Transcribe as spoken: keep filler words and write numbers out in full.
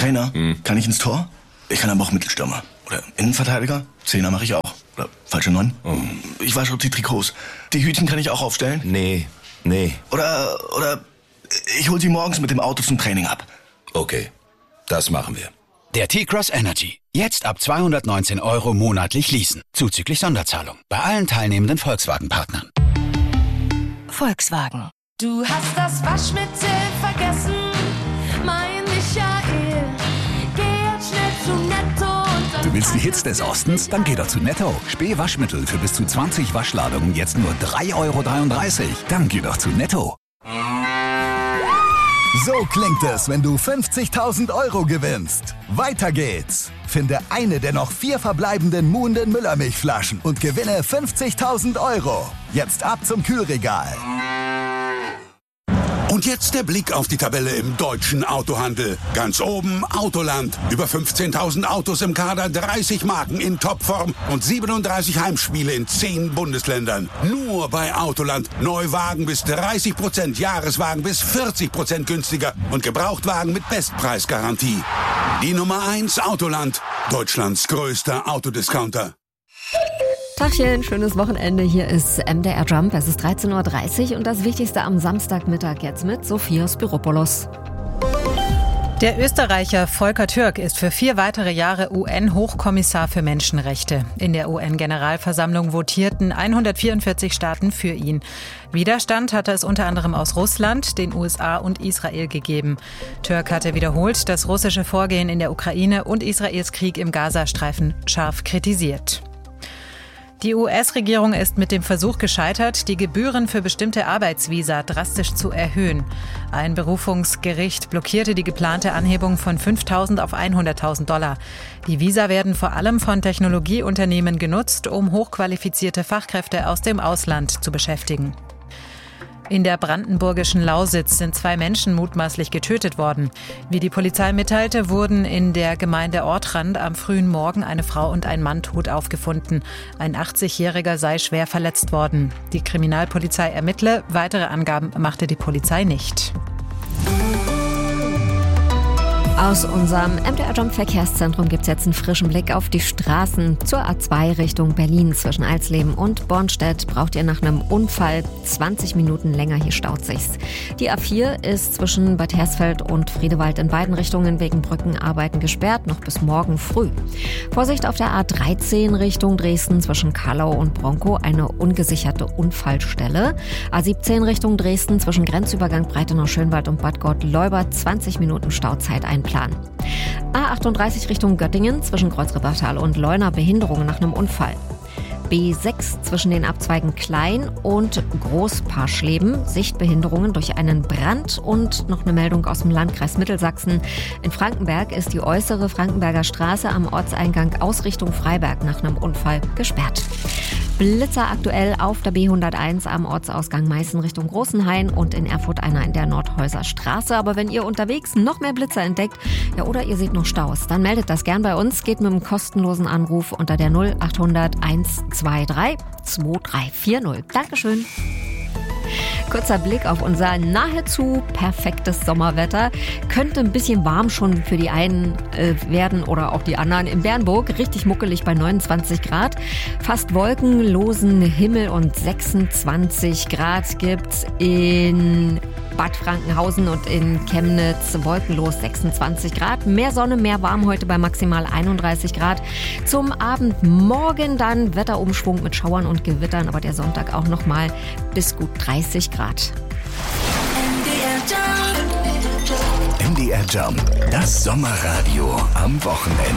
Trainer, Hm. kann ich ins Tor? Ich kann aber auch Mittelstürmer. Oder Innenverteidiger? Zehner mache ich auch. Oder falsche Neun? Oh. Ich wasche die Trikots. Die Hütchen kann ich auch aufstellen? Nee, nee. Oder, oder ich hol sie morgens mit dem Auto zum Training ab. Okay, das machen wir. Der T-Cross Energy. Jetzt ab zweihundertneunzehn Euro monatlich leasen. Zuzüglich Sonderzahlung. Bei allen teilnehmenden Volkswagen-Partnern. Volkswagen. Du hast das Waschmittel vergessen, mein Michael. Geh jetzt schnell zu Netto und dann... Du willst die Hits des Ostens? Dann geh doch zu Netto. Späh-Waschmittel für bis zu zwanzig Waschladungen jetzt nur drei Euro dreiunddreißig. Dann geh doch zu Netto. So klingt es, wenn du fünfzigtausend Euro gewinnst. Weiter geht's. Finde eine der noch vier verbleibenden muhenden Müllermilchflaschen und gewinne fünfzigtausend Euro. Jetzt ab zum Kühlregal. Und jetzt der Blick auf die Tabelle im deutschen Autohandel. Ganz oben Autoland. Über fünfzehntausend Autos im Kader, dreißig Marken in Topform und siebenunddreißig Heimspiele in zehn Bundesländern. Nur bei Autoland. Neuwagen bis dreißig Prozent, Jahreswagen bis vierzig Prozent günstiger und Gebrauchtwagen mit Bestpreisgarantie. Die Nummer eins Autoland. Deutschlands größter Autodiscounter. Tachchen, schönes Wochenende. Hier ist M D R Jump. Es ist dreizehn Uhr dreißig und das Wichtigste am Samstagmittag jetzt mit Sophia Spiropoulos. Der Österreicher Volker Türk ist für vier weitere Jahre U N-Hochkommissar für Menschenrechte. In der U N-Generalversammlung votierten hundertvierundvierzig Staaten für ihn. Widerstand hatte es unter anderem aus Russland, den U S A und Israel gegeben. Türk hatte wiederholt das russische Vorgehen in der Ukraine und Israels Krieg im Gazastreifen scharf kritisiert. Die U S-Regierung ist mit dem Versuch gescheitert, die Gebühren für bestimmte Arbeitsvisa drastisch zu erhöhen. Ein Berufungsgericht blockierte die geplante Anhebung von fünftausend auf hunderttausend Dollar. Die Visa werden vor allem von Technologieunternehmen genutzt, um hochqualifizierte Fachkräfte aus dem Ausland zu beschäftigen. In der brandenburgischen Lausitz sind zwei Menschen mutmaßlich getötet worden. Wie die Polizei mitteilte, wurden in der Gemeinde Ortrand am frühen Morgen eine Frau und ein Mann tot aufgefunden. Ein achtzigjähriger sei schwer verletzt worden. Die Kriminalpolizei ermittle, weitere Angaben machte die Polizei nicht. Aus unserem M D R Jump Verkehrszentrum gibt es jetzt einen frischen Blick auf die Straßen zur A zwei Richtung Berlin. Zwischen Alsleben und Bornstedt braucht ihr nach einem Unfall zwanzig Minuten länger, hier staut sich's. Die A vier ist zwischen Bad Hersfeld und Friedewald in beiden Richtungen wegen Brückenarbeiten gesperrt, noch bis morgen früh. Vorsicht auf der A dreizehn Richtung Dresden zwischen Kallau und Bronkow, eine ungesicherte Unfallstelle. A siebzehn Richtung Dresden zwischen Grenzübergang Breitenau-Schönwald und Bad Gott-Leuba, zwanzig Minuten Stauzeit einplanen. A achtunddreißig Richtung Göttingen zwischen Kreuzrippertal und Leuna, Behinderungen nach einem Unfall. B sechs zwischen den Abzweigen Klein und Großparschleben, Sichtbehinderungen durch einen Brand und noch eine Meldung aus dem Landkreis Mittelsachsen. In Frankenberg ist die äußere Frankenberger Straße am Ortseingang Ausrichtung Freiberg nach einem Unfall gesperrt. Blitzer aktuell auf der B hunderteins am Ortsausgang Meißen Richtung Großenhain und in Erfurt einer in der Nordhäuser Straße. Aber wenn ihr unterwegs noch mehr Blitzer entdeckt, ja, oder ihr seht noch Staus, dann meldet das gern bei uns. Geht mit einem kostenlosen Anruf unter der null achthundert hundertzweiundzwanzig vierundvierzig. Dankeschön. Kurzer Blick auf unser nahezu perfektes Sommerwetter. Könnte ein bisschen warm schon für die einen äh, werden oder auch die anderen. In Bernburg richtig muckelig bei neunundzwanzig Grad. Fast wolkenlosen Himmel und sechsundzwanzig Grad gibt's in Bad Frankenhausen und in Chemnitz wolkenlos sechsundzwanzig Grad. Mehr Sonne, mehr warm heute bei maximal einunddreißig Grad. Zum Abend morgen dann Wetterumschwung mit Schauern und Gewittern, aber der Sonntag auch nochmal bis gut dreißig Grad. M D R Jump, das Sommerradio am Wochenende.